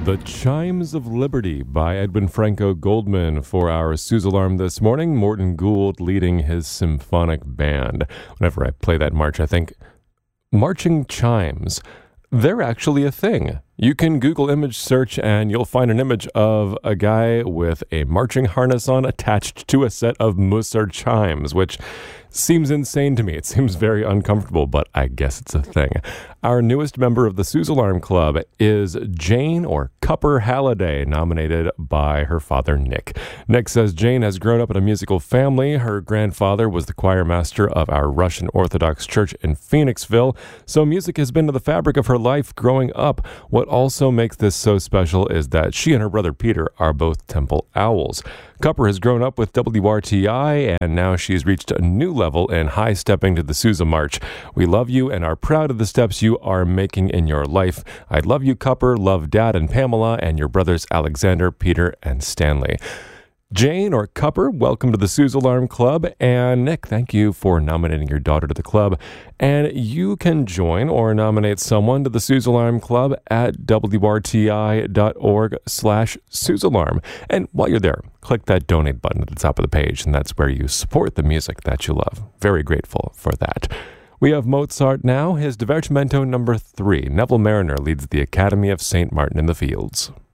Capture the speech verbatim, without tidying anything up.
The Chimes of Liberty by Edwin Franco Goldman for our Suze Alarm this morning. Morton Gould leading his symphonic band. Whenever I play that march, I think, marching chimes, they're actually a thing. You can Google image search and you'll find an image of a guy with a marching harness on attached to a set of Musar chimes, which seems insane to me. It seems very uncomfortable, but I guess it's a thing. Our newest member of the Suze Alarm Club is Jane, or Cupper Halliday, nominated by her father, Nick. Nick says Jane has grown up in a musical family. Her grandfather was the choir master of our Russian Orthodox Church in Phoenixville, so music has been to the fabric of her life growing up. What also makes this so special is that she and her brother Peter are both Temple Owls. Cupper has grown up with W R T I, and now she's reached a new level in high-stepping to the Sousa March. We love you and are proud of the steps you are making in your life. I love you, Cupper, love Dad and Pamela, and your brothers Alexander, Peter, and Stanley. Jane, or Cupper, welcome to the Suze Alarm Club. And Nick, thank you for nominating your daughter to the club. And you can join or nominate someone to the Suze Alarm Club at W R T I dot org slash Suze Alarm. And while you're there, click that donate button at the top of the page, and that's where you support the music that you love. Very grateful for that. We have Mozart now, his Divertimento number three. Neville Mariner leads the Academy of Saint Martin in the Fields.